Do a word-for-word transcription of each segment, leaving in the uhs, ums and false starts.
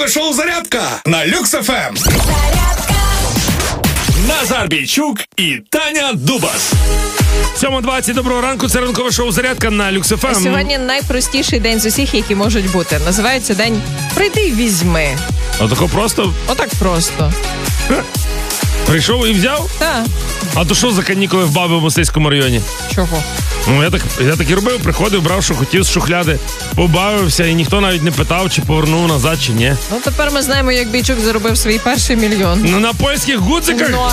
Ранкове шоу «Зарядка» на Люкс еф ем. Назар Бійчук і Таня Дубас. сьома двадцять, доброго ранку, це ранкове шоу «Зарядка» на Люкс еф ем. Сьогодні найпростіший день з усіх, які можуть бути. Називається день «Прийди і візьми». Отако просто? Отак просто. Прийшов і взяв? Так. А то що за канікули в баби в Мостиському районі? Чого? Ну, я так, я так і робив, приходив, брав, що хотів з шухляди, побавився, і ніхто навіть не питав, чи повернув назад, чи ні. Ну, тепер ми знаємо, як Бійчук заробив свій перший мільйон. Ну, на польських гудзиках? Ну,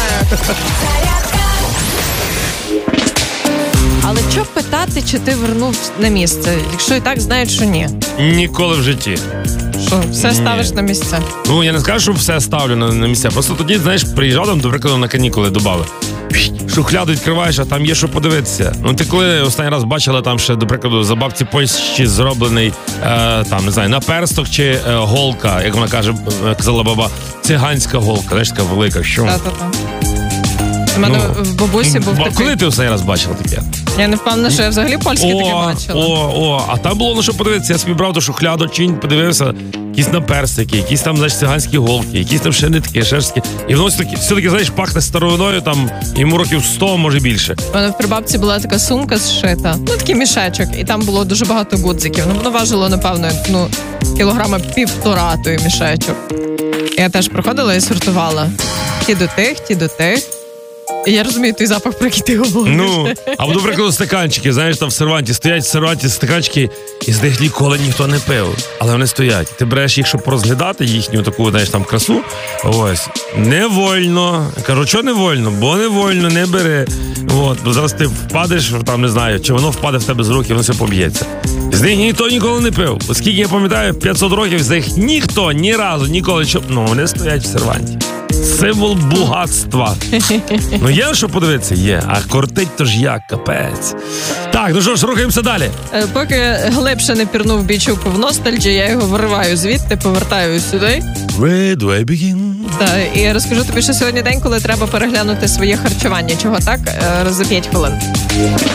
але що питати, чи ти вернув на місце, якщо і так знають, що ні? Ніколи в житті. Що, все Ні. ставиш на місце? Ну, я не скажу, що все ставлю на, на місця. Просто тоді, знаєш, приїжджав там, до прикладу, на канікули до баби. Шухляду відкриваєш, а там є що подивитися. Ну, ти коли останній раз бачила там ще, до прикладу, за бабці Польщі зроблений, е, там, не знаю, наперсток чи е, голка, як вона каже, е, казала баба, циганська голка, знаєш, така велика, що? Та-та-та. У мене Ну, в бабусі був ба- такий. Коли ти останній раз бачила таке? Я не впевнена, що я взагалі польське таке О, бачила. о, о, а там було на що подивитися. Я собі брав до шухляду, чинь, подивився, якісь наперстики, якісь там, знаєш, циганські голки, якісь там ще нитки, ще ж такі. І воно все-таки, все-таки, знаєш, пахне старовиною, там, йому років сто, може більше. У мене в прабабці була така сумка зшита, ну такий мішечок, і там було дуже багато гудзиків. Ну, воно важило, напевно, ну, кілограма півтора той мішечок. Я теж приходила і сортувала. Ті до тих, ті до тих. І я розумію той запах, про який ти говориш. Ну, або, до прикладу, стаканчики, знаєш, там в серванті стоять в серванті стаканчики, і з них ніколи ніхто не пив, але вони стоять. Ти береш їх, щоб розглядати їхню таку, знаєш, там красу. Ось. Не вольно. Я кажу, що не вольно? Бо не вольно, не бери. От, бо зараз ти впадеш, там, не знаю, чи воно впаде в тебе з рук, і воно все поб'ється. З них ніхто ніколи не пив. Оскільки я пам'ятаю, п'ятсот років з них ніхто ні разу ніколи, щоб... ну, вони стоять в серванті. Символ багатства. Ну є що подивитися? Є. А кортить то ж як, капець. Так, ну що ж, рухаємося далі. Е, Поки глибше не пірнув Бійчук в ностальджі, я його вириваю звідти, повертаю сюди. Where do I begin? Та, і розкажу тобі, що сьогодні день, коли треба переглянути своє харчування. Чого так? Е, За п'ять хвилин.